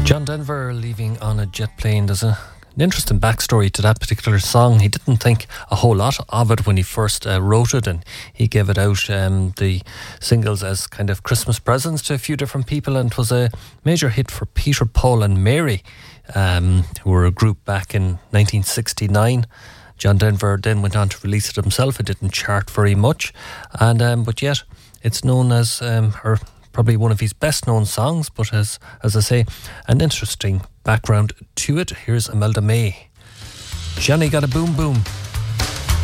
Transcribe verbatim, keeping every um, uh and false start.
John Denver leaving on a jet plane. There's a, an interesting backstory to that particular song. He didn't think a whole lot of it when he first uh, wrote it, and he gave it out, um, the singles, as kind of Christmas presents to a few different people, and it was a major hit for Peter, Paul and Mary, um, who were a group back in nineteen sixty-nine. John Denver then went on to release it himself. It didn't chart very much, and um, but yet it's known as um, her probably one of his best known songs, but as as I say, an interesting background to it. Here's Imelda May. Johnny got a boom boom.